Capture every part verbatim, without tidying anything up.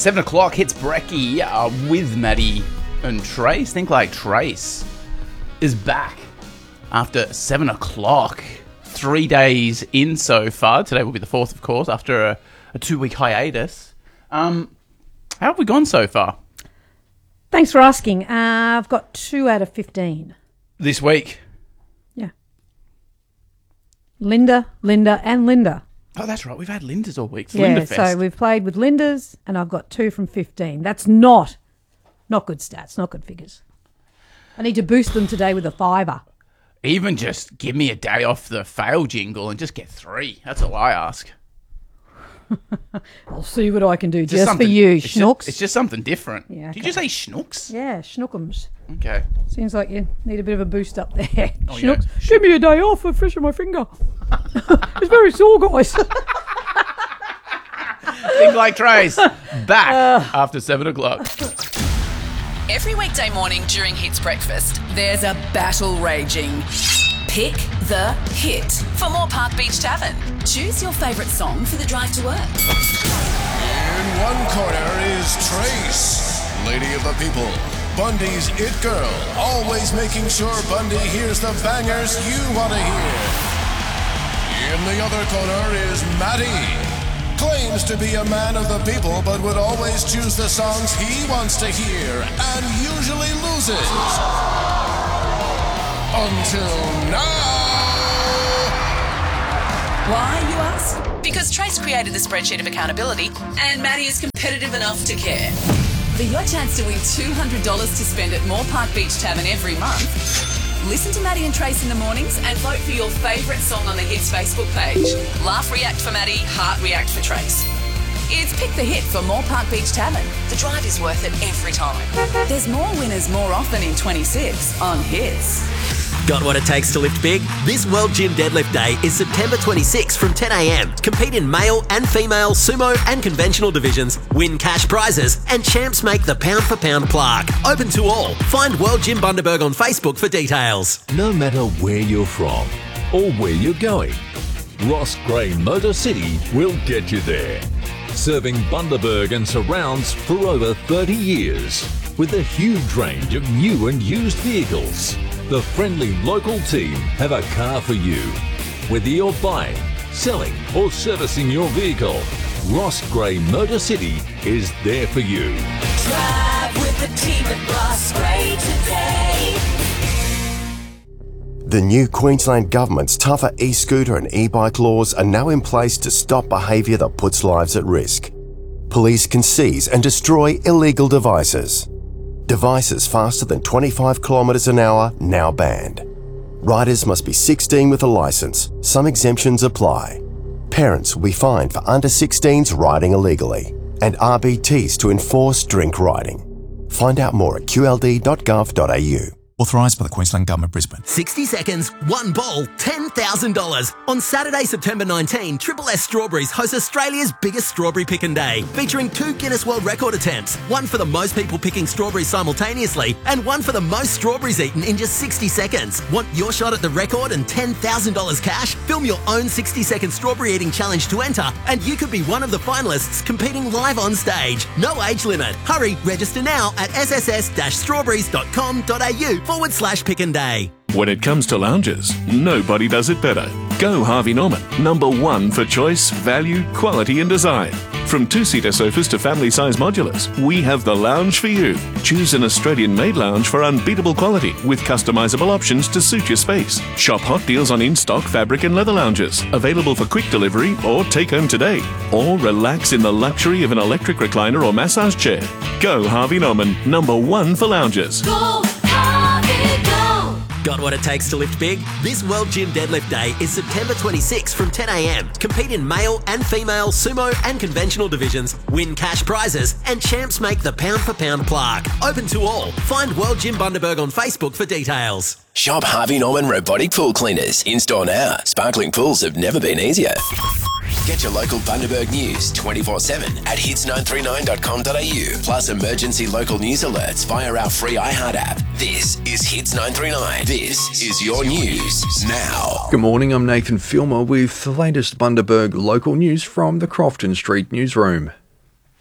seven o'clock hits Brecky uh, with Maddie and Trace. Think Like Trace is back after seven o'clock. Three days in so far. Today will be the fourth, of course, after a, a two-week hiatus. Um, how have we gone so far? Thanks for asking. Uh, I've got two out of fifteen. This week? Yeah. Linda, Linda, and Linda. Oh, that's right. We've had Linda's all week. It's Yeah, Linda Fest. so we've played with Linda's, and I've got two from fifteen. That's not, not good stats, not good figures. I need to boost them today with a fiver. Even just give me a day off the fail jingle and just get three. That's all I ask. I'll see what I can do just, Just for you, it's schnooks. Just, it's just something different. Yeah, Did okay. you say schnooks? Yeah, schnookums. Okay. Seems like you need a bit of a boost up there. Oh, Schnooks, yeah. give me a day off for fishing my finger. It's very sore, guys. Think Like Trace. Back uh, after seven o'clock. Every weekday morning during Hits Breakfast, there's a battle raging. Pick the hit for Moore Park Beach Tavern. Choose your favourite song for the drive to work. In one corner is Trace, lady of the people, Bundy's it girl, always making sure Bundy hears the bangers you want to hear. In the other corner is Maddie. Claims to be a man of the people, but would always choose the songs he wants to hear, and usually loses. Until now. Why, you ask? Because Trace created the spreadsheet of accountability, and Maddie is competitive enough to care. For your chance to win two hundred dollars to spend at Moore Park Beach Tavern every month, listen to Maddie and Trace in the mornings and vote for your favourite song on the Hits Facebook page. Laugh React for Maddie, Heart React for Trace. It's Pick the Hit for Moore Park Beach Tavern. The drive is worth it every time. There's more winners more often in twenty-six on Hits. Got what it takes to lift big? This World Gym Deadlift Day is September twenty-sixth from ten a.m. Compete in male and female sumo and conventional divisions, win cash prizes, and champs make the pound-for-pound plaque. Open to all. Find World Gym Bundaberg on Facebook for details. No matter where you're from or where you're going, Ross Gray Motor City will get you there. Serving Bundaberg and surrounds for over thirty years. With a huge range of new and used vehicles, the friendly local team have a car for you. Whether you're buying, selling or servicing your vehicle, Ross Gray Motor City is there for you. Drive with the team at Ross Gray today. The new Queensland Government's tougher e-scooter and e-bike laws are now in place to stop behaviour that puts lives at risk. Police can seize and destroy illegal devices. Devices faster than twenty-five kilometres an hour now banned. Riders must be sixteen with a licence. Some exemptions apply. Parents will be fined for under sixteens riding illegally, and R B Ts to enforce drink riding. Find out more at q l d dot gov dot a u. Authorised by the Queensland Government, Brisbane. sixty seconds, one ball, ten thousand dollars. On Saturday, September nineteenth, Triple S Strawberries hosts Australia's biggest strawberry picking day, featuring two Guinness World Record attempts, one for the most people picking strawberries simultaneously, and one for the most strawberries eaten in just sixty seconds. Want your shot at the record and ten thousand dollars cash? Film your own sixty second strawberry eating challenge to enter, and you could be one of the finalists competing live on stage. No age limit. Hurry, register now at s s s dash strawberries dot com dot a u forward slash pick and day. When it comes to lounges, nobody does it better. Go Harvey Norman, number one for choice, value, quality and design. From two-seater sofas to family-size modulars, we have the lounge for you. Choose an Australian-made lounge for unbeatable quality with customisable options to suit your space. Shop hot deals on in-stock fabric and leather lounges, available for quick delivery or take home today. Or relax in the luxury of an electric recliner or massage chair. Go Harvey Norman, number one for lounges. Go, Harvey, go! Got what it takes to lift big? This World Gym Deadlift Day is September twenty-sixth from ten a.m. Compete in male and female sumo and conventional divisions, win cash prizes, and champs make the pound-for-pound plaque. Open to all. Find World Gym Bundaberg on Facebook for details. Shop Harvey Norman Robotic Pool Cleaners. In-store now. Sparkling pools have never been easier. Get your local Bundaberg news twenty-four seven at hits nine three nine dot com dot a u. Plus emergency local news alerts via our free iHeart app. This is Hits nine three nine. This is your news now. Good morning, I'm Nathan Filmer with the latest Bundaberg local news from the Crofton Street newsroom.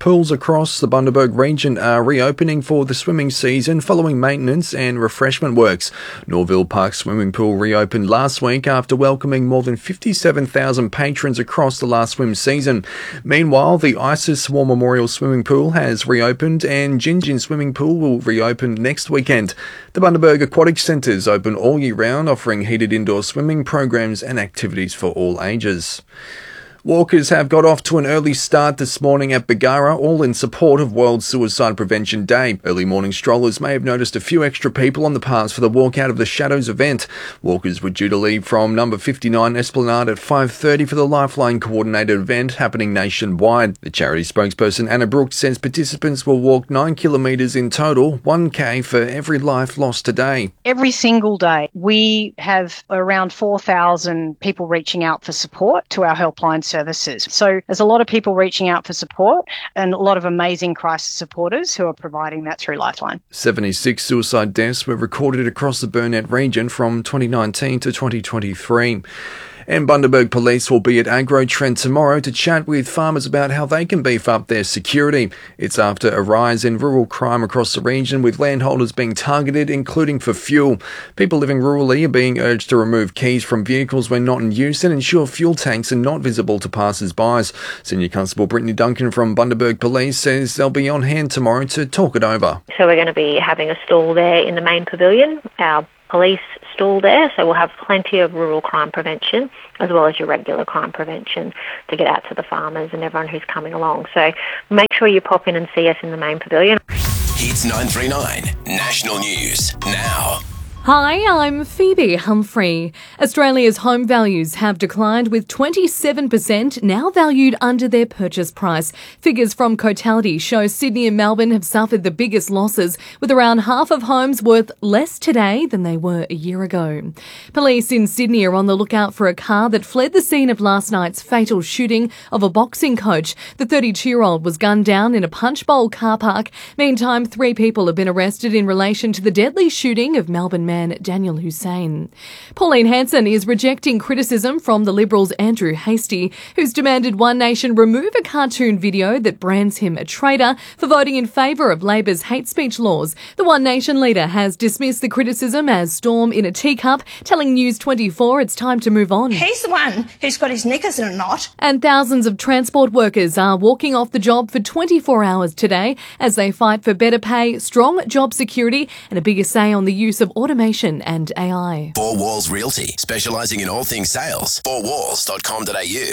Pools across the Bundaberg region are reopening for the swimming season following maintenance and refreshment works. Norville Park Swimming Pool reopened last week after welcoming more than fifty-seven thousand patrons across the last swim season. Meanwhile, the Isis War Memorial Swimming Pool has reopened and Gin Gin Swimming Pool will reopen next weekend. The Bundaberg Aquatic Centres open all year round, offering heated indoor swimming programs and activities for all ages. Walkers have got off to an early start this morning at Bargara, all in support of World Suicide Prevention Day. Early morning strollers may have noticed a few extra people on the paths for the Walk Out of the Shadows event. Walkers were due to leave from number fifty-nine Esplanade at five thirty for the Lifeline coordinated event happening nationwide. The charity spokesperson Anna Brooks says participants will walk nine kilometres in total, one k for every life lost today. Every single day we have around four thousand people reaching out for support to our helpline services. So there's a lot of people reaching out for support and a lot of amazing crisis supporters who are providing that through Lifeline. seventy-six suicide deaths were recorded across the Burnett region from twenty nineteen to twenty twenty-three. And Bundaberg Police will be at Agro Trend tomorrow to chat with farmers about how they can beef up their security. It's after a rise in rural crime across the region, with landholders being targeted, including for fuel. People living rurally are being urged to remove keys from vehicles when not in use and ensure fuel tanks are not visible to passers-by. Senior Constable Brittany Duncan from Bundaberg Police says they'll be on hand tomorrow to talk it over. So we're going to be having a stall there in the main pavilion, our police stall there, so we'll have plenty of rural crime prevention as well as your regular crime prevention to get out to the farmers and everyone who's coming along. So make sure you pop in and see us in the main pavilion. Hits nine three nine, National News, now. Hi, I'm Phoebe Humphrey. Australia's home values have declined, with twenty-seven percent now valued under their purchase price. Figures from Cotality show Sydney and Melbourne have suffered the biggest losses, with around half of homes worth less today than they were a year ago. Police in Sydney are on the lookout for a car that fled the scene of last night's fatal shooting of a boxing coach. The thirty-two-year-old was gunned down in a punch bowl car park. Meantime, three people have been arrested in relation to the deadly shooting of Melbourne man Daniel Hussein. Pauline Hanson is rejecting criticism from the Liberals' Andrew Hastie, who's demanded One Nation remove a cartoon video that brands him a traitor for voting in favour of Labor's hate speech laws. The One Nation leader has dismissed the criticism as storm in a teacup, telling News twenty-four it's time to move on. He's the one who's got his knickers in a knot. And thousands of transport workers are walking off the job for twenty-four hours today as they fight for better pay, strong job security and a bigger say on the use of automation and A I. Four Walls Realty, specialising in all things sales. four walls dot com dot a u.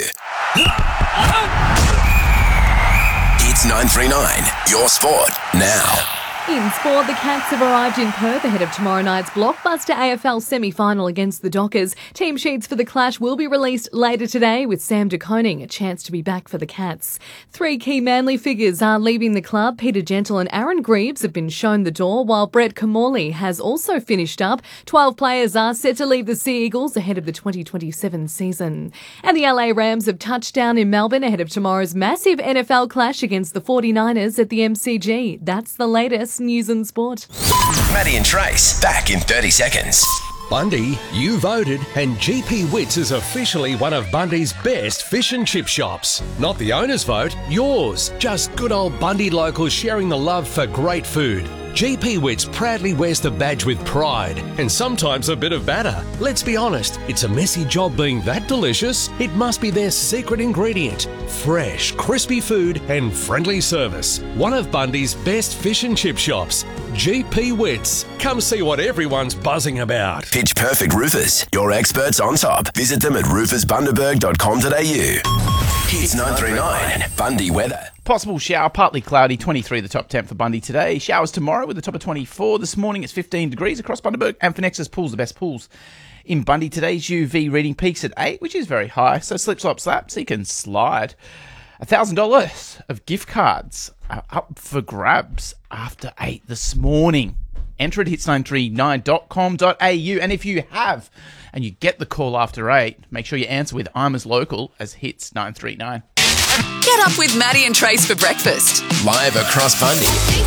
Hits nine three nine, your sport, now. In sport, the Cats have arrived in Perth ahead of tomorrow night's blockbuster A F L semi-final against the Dockers. Team sheets for the clash will be released later today, with Sam de Koning a chance to be back for the Cats. Three key Manly figures are leaving the club. Peter Gentle and Aaron Greaves have been shown the door, while Brett Camorley has also finished up. Twelve players are set to leave the Sea Eagles ahead of the twenty twenty-seven season. And the L A Rams have touched down in Melbourne ahead of tomorrow's massive N F L clash against the forty-niners at the M C G. That's the latest news and sport. Maddie and Trace, back in thirty seconds. Bundy, you voted, and G P Wits is officially one of Bundy's best fish and chip shops. Not the owner's vote, yours. Just good old Bundy locals sharing the love for great food. G P Wits proudly wears the badge with pride, and sometimes a bit of batter. Let's be honest, it's a messy job being that delicious. It must be their secret ingredient. Fresh, crispy food and friendly service. One of Bundy's best fish and chip shops. G P Wits. Come see what everyone's buzzing about. Pitch Perfect Roofers, your experts on top. Visit them at roofers bundaberg dot com dot a u. Hits nine three nine, Bundy weather. Possible shower, partly cloudy, twenty-three the top temp for Bundy today. Showers tomorrow with a top of twenty-four. This morning it's fifteen degrees across Bundaberg. And for Nexus Pools, the best pools in Bundy. Today's U V reading peaks at eight, which is very high. So slip, slop, slap, so you can slide. one thousand dollars of gift cards are up for grabs after eight this morning. Enter at hits nine three nine dot com dot a u. And if you have, and you get the call after eight, make sure you answer with I'm as local as Hits nine three nine. Get up with Maddie and Trace for breakfast. Live across Bundy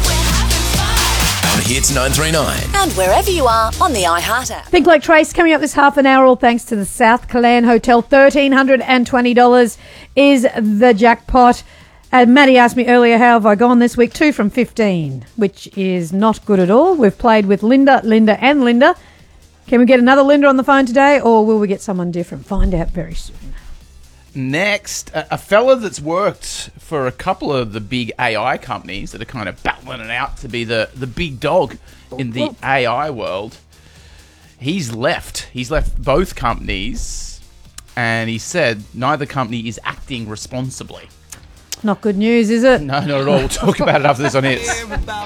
on Hits nine three nine. And wherever you are on the iHeart app. Pink Lake Trace coming up this half an hour, all thanks to the South Callan Hotel. one thousand three hundred twenty dollars is the jackpot. And Maddie asked me earlier, how have I gone this week? Two from fifteen, which is not good at all. We've played with Linda, Linda and Linda. Can we get another Linda on the phone today, or will we get someone different? Find out very soon. Next, a, a fella that's worked for a couple of the big A I companies that are kind of battling it out to be the, the big dog in the A I world. He's left. He's left both companies, and he said neither company is acting responsibly. Not good news, is it? No, not at all. We'll talk about it after this on Hits.